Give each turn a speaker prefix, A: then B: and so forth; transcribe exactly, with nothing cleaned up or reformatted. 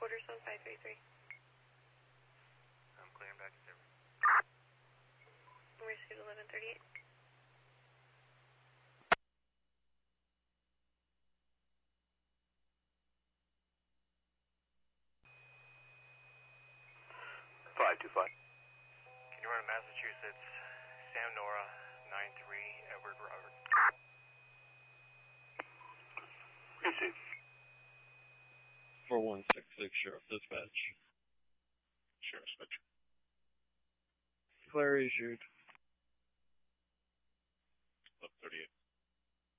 A: quarter zone five three three.
B: I'm clearing back to service.
A: Received eleven thirty-eight.
C: five two five.
B: Can you run Massachusetts, Sam Nora, nine three, Edward Robert?
C: Receive.
D: four one six six, Sheriff Dispatch.
C: Sheriff Dispatch.
D: Flare issued.
C: eleven thirty-eight.